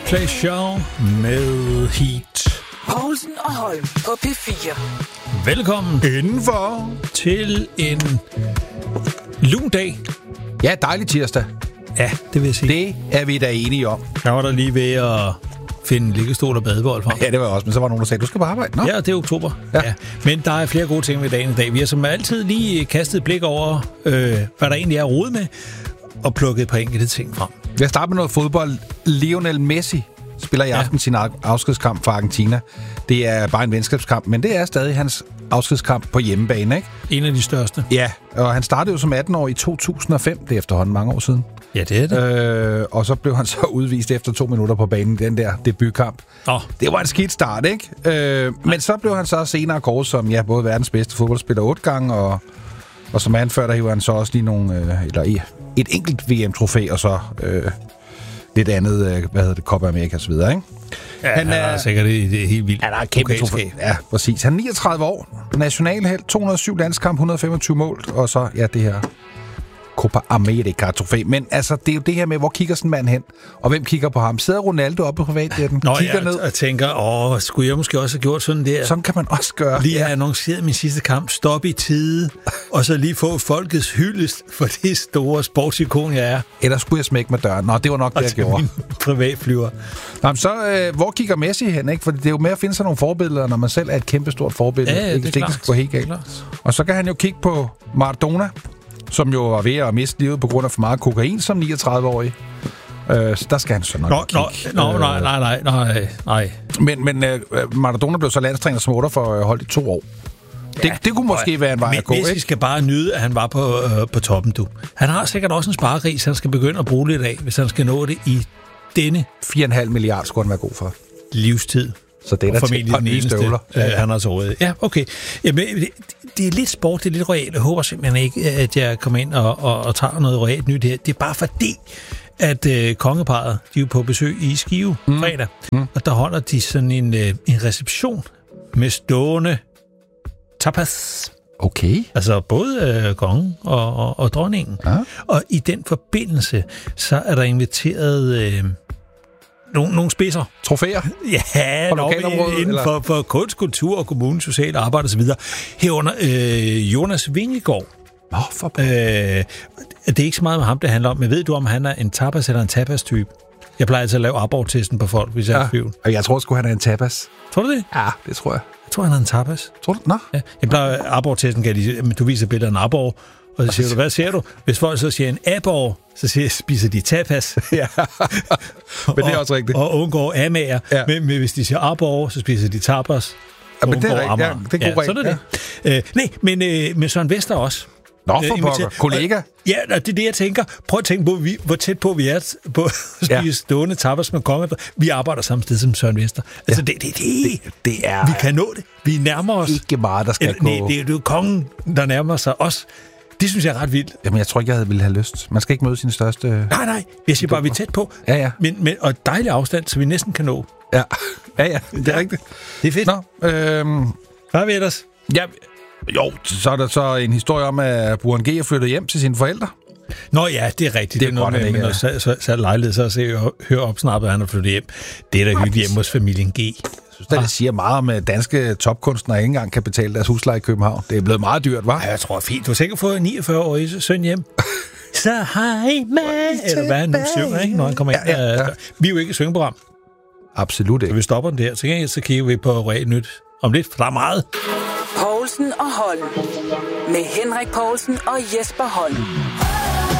Pleasure med Heat. Poulsen og Holm på P4. Velkommen indenfor til en lun dag. Ja, dejlig tirsdag. Ja, det vil jeg sige. Det er vi da enige om. Jeg var der lige ved at finde liggestol og badebold frem. Ja, det var også, men så var nogen, der sagde, du skal bare arbejde. Nå? Ja, det er oktober. Ja. Men der er flere gode ting ved dagen i dag. Vi har som altid lige kastet et blik over, hvad der egentlig er at rode med, og plukket et par enkelte ting frem. Jeg starter med noget fodbold. Lionel Messi spiller i aften sin afskedskamp for Argentina. Det er bare en venskabskamp, men det er stadig hans afskedskamp på hjemmebane, ikke? En af de største. Ja, og han startede jo som 18-år i 2005. Det er efterhånden mange år siden. Ja, det er det. Og så blev han så udvist efter 2 minutter på banen, den der debutkamp. Det var en skidt start, ikke? Men så blev han så senere kåret som både verdens bedste fodboldspiller 8 gange, og som anfører, der hiver han så også lige nogle, et enkelt VM-trofæ, og så lidt andet, Copa America og så videre, ikke? Ja, han er sikkert det helt vildt. Han er kæmpe trofæ. Ja, præcis. Han er 39 år, nationalhelt, 207 landskamp, 125 mål, og så, det her Copa America-trofæ. Men altså, det er jo det her med, hvor kigger sådan en mand hen? Og hvem kigger på ham? Sidder Ronaldo oppe på privatjetten? Kigger ned og tænker, skulle jeg måske også have gjort sådan der? Sådan kan man også gøre. Lige have annonceret min sidste kamp, stop i tide, og så lige få folkets hyldest for det store sportsikon, jeg er. Eller skulle jeg smække med døren? Nå, det var nok det, jeg gjorde. Min privatflyver. Nå, så hvor kigger Messi hen, ikke? For det er jo med at finde sig nogle forbilleder, når man selv er et kæmpestort forbillede. Ja, det er klart. Gå helt galt. Og så kan han jo kigge på Maradona, som jo var ved at miste livet på grund af for meget kokain som 39-årig. Så der skal han så nok kigge. Nej. Men Maradona blev så landstræner som 8 for holdt i 2 år. Det kunne måske være en vej at gå, ikke? Messi skal bare nyde, at han var på toppen, du. Han har sikkert også en spareris, han skal begynde at bruge lidt af, hvis han skal nå det i denne 4,5 milliarder skulle han være god for. Livstid. Så det er formentlig den eneste, støvler. Han har så rådet. Ja, okay. Jamen, det er lidt sport, det er lidt royalt. Jeg håber simpelthen ikke, at jeg kommer ind og tager noget royalt nyt her. Det er bare fordi, at kongeparret, de er jo på besøg i Skive fredag, og der holder de sådan en reception med stående tapas. Okay. Altså både kongen og dronningen. Ja. Og i den forbindelse, så er der inviteret nogle spidser. Trofæer? Ja, inden for kunst, kultur og kommunens sociale arbejde osv. Herunder Jonas Vingegaard. Det er ikke så meget med ham, det handler om, men ved du, om han er en tapas eller en tapas-type? Jeg plejer altså at lave abortesten på folk, hvis jeg er i tvivl. Og jeg tror sgu, han er en tapas. Tror du det? Ja, det tror jeg. Jeg tror, han er en tapas. Tror du? Nå. Ja, jeg plejer abortesten, du viser billeder af en abor, og så siger du, hvad ser du? Hvis folk så siger en abor, så spiser de tapas. Ja, men det er også rigtigt. Og undgår amager. Ja. Men hvis de siger abor, så spiser de tapas. Ja, men det er rigtigt. Ja, det er god regel. Sådan er det. Nej, men Søren Vester også. Nå, for pokker. Kollega. Ja, det er det, jeg tænker. Prøv at tænke på, hvor tæt på vi er på at spise stående tapas med kongen. Vi arbejder samme sted som Søren Vester. Altså, det er... Vi kan nå det. Vi nærmer os. Ikke meget, der skal gå. Nej, det er jo kongen, der nærmer sig os. Det synes jeg er ret vildt. Jamen, jeg tror ikke, jeg ville have lyst. Man skal ikke møde sin største... Nej. Jeg siger bare, vi er tæt på. Ja. Og dejlig afstand, så vi næsten kan nå. Ja, det er rigtigt. Det er fedt. Nå, hvad er vi ellers? Ja, jo, så er der så en historie om, at Burhan G er flyttet hjem til sine forældre. Nå ja, det er rigtigt. Det er noget med, når så lejlighed, så hører opsnappet, at han er flyttet hjem. Det er da hyggeligt hjemme hos familien G. Det siger meget om, at danske topkunstnere ikke engang kan betale deres husleje i København. Det er blevet meget dyrt, hva'? Ja, jeg tror fint. Du har sikkert fået 49-årig søn hjem. Så hej med, eller hvad han nu synger, ikke, når han kommer ind. Ja. Vi er jo ikke et syngeprogram. Absolut ikke. Så vi stopper den der. Så kigger vi på Royal Nyt om lidt, for der er meget. Poulsen og Holm. Med Henrik Poulsen og Jesper Holm.